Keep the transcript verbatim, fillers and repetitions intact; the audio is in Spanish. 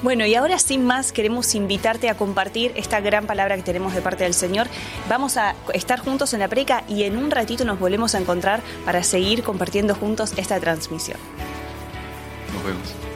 Bueno, y ahora sin más queremos invitarte a compartir esta gran palabra que tenemos de parte del Señor. Vamos a estar juntos en la preca y en un ratito nos volvemos a encontrar para seguir compartiendo juntos esta transmisión. Nos vemos.